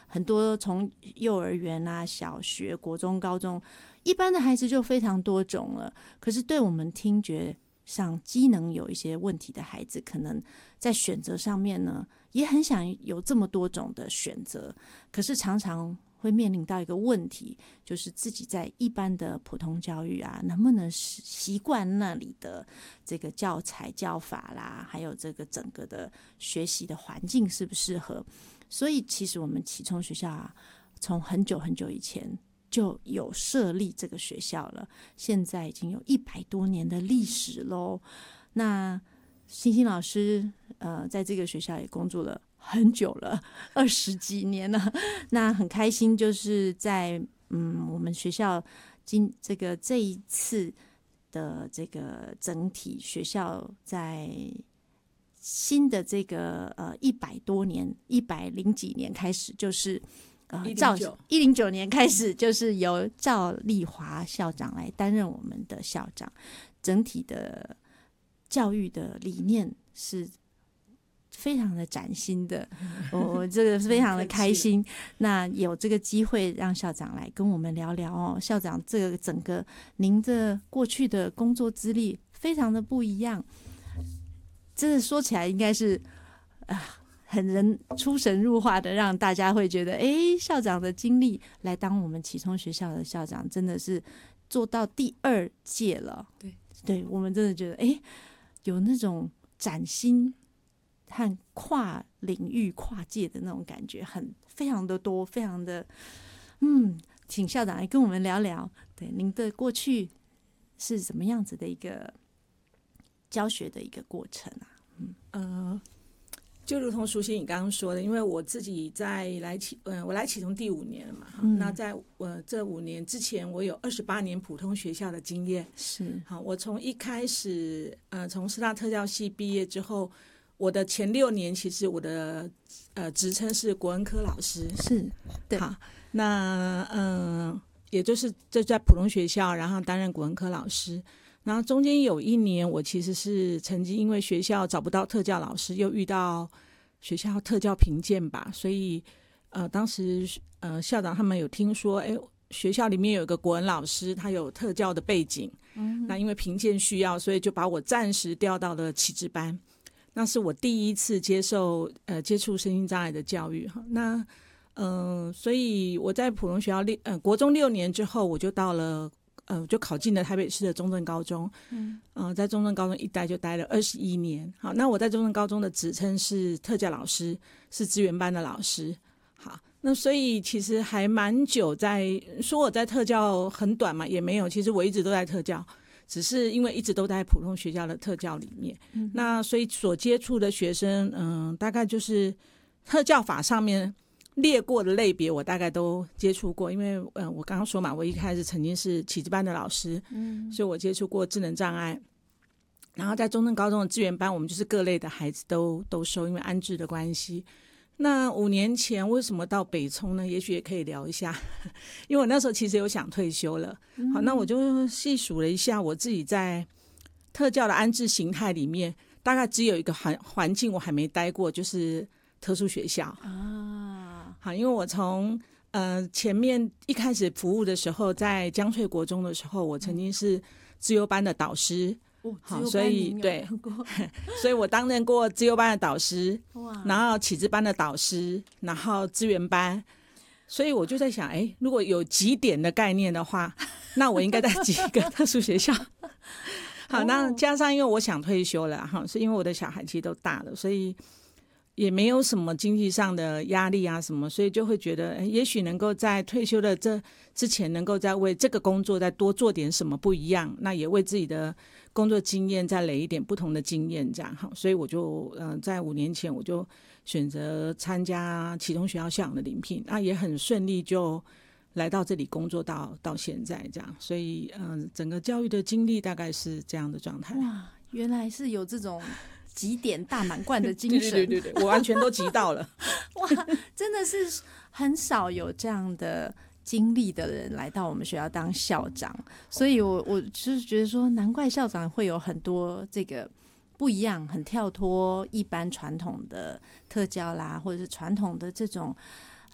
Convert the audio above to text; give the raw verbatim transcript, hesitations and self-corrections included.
很多从幼儿园啊、小学、国中、高中，一般的孩子就非常多种了。可是对我们听觉上机能有一些问题的孩子，可能在选择上面呢，也很想有这么多种的选择，可是常常会面临到一个问题，就是自己在一般的普通教育啊，能不能习惯那里的这个教材教法啦，还有这个整个的学习的环境适不适合。所以其实我们启聪学校啊，从很久很久以前就有设立这个学校了，现在已经有一百多年的历史喽。那欣欣老师呃，在这个学校也工作了很久了，二十几年了。那很开心，就是在嗯，我们学校今这个这一次的这个整体学校在新的这个呃一百多年一百零几年开始，就是呃赵一零九年开始，就是由赵丽华校长来担任我们的校长，整体的教育的理念是非常的崭新的，我这个非常的开心。那有这个机会让校长来跟我们聊聊哦，校长这个整个您的过去的工作资历非常的不一样，真的说起来应该是啊、呃、很人出神入化的，让大家会觉得，哎，校长的经历来当我们启聪学校的校长，真的是做到第二届了。 对， 对我们真的觉得，哎，有那种崭新和跨领域、跨界的那种感觉，很非常的多，非常的，嗯，请校长来跟我们聊聊，对您的过去是怎么样子的一个教学的一个过程啊？嗯， 呃，就如同淑馨你刚刚说的，因为我自己在来启，呃，我来启聪第五年了嘛，嗯、那在我这五年之前，我有二十八年普通学校的经验。 是， 好，我从一开始，呃，从师大特教系毕业之后。我的前六年，其实我的呃职称是国文科老师， 是，对， 好，那嗯、呃，也就是就在普通学校，然后担任国文科老师。然后中间有一年，我其实是曾经因为学校找不到特教老师，又遇到学校特教评鉴吧，所以呃，当时呃校长他们有听说，哎，学校里面有一个国文老师，他有特教的背景，嗯，那因为评鉴需要，所以就把我暂时调到了启智班。那是我第一次接受呃接触身心障碍的教育哈。那嗯、呃，所以我在普通学校六呃国中六年之后，我就到了呃就考进了台北市的中正高中，嗯，呃在中正高中一待就待了二十一年。好，那我在中正高中的职称是特教老师，是资源班的老师。好，那所以其实还蛮久在，说我在特教很短嘛，也没有，其实我一直都在特教。只是因为一直都在普通学校的特教里面，嗯、那所以所接触的学生，嗯、呃，大概就是特教法上面列过的类别，我大概都接触过。因为，嗯、呃，我刚刚说嘛，我一开始曾经是启智班的老师，嗯，所以我接触过智能障碍。然后在中正高中的资源班，我们就是各类的孩子都都收，因为安置的关系。那五年前为什么到北聪呢？也许也可以聊一下，因为我那时候其实有想退休了。好，那我就细数了一下我自己在特教的安置形态里面，大概只有一个环环境我还没待过，就是特殊学校啊。好，因为我从呃前面一开始服务的时候，在江翠国中的时候，我曾经是资优班的导师。好，所以对，所以我担任过资优班的导师，然后启智班的导师，然后资源班，所以我就在想，哎，如果有几点的概念的话，那我应该在几个特殊学校。好，那加上因为我想退休了哈，是因为我的小孩其实都大了，所以也没有什么经济上的压力啊什么，所以就会觉得，也许能够在退休的这之前，能够再为这个工作再多做点什么不一样，那也为自己的工作经验再累一点不同的经验，这样哈，所以我就嗯、呃，在五年前我就选择参加启聪学校校长的遴聘，那也很顺利就来到这里工作到到现在这样，所以嗯、呃，整个教育的经历大概是这样的状态。 哇，原来是有这种集点大满贯的精神， 对对对对，我完全都集到了。 哇，真的是很少有这样的经历的人来到我们学校当校长，所以我我就是觉得说，难怪校长会有很多这个不一样，很跳脱一般传统的特教啦，或者是传统的这种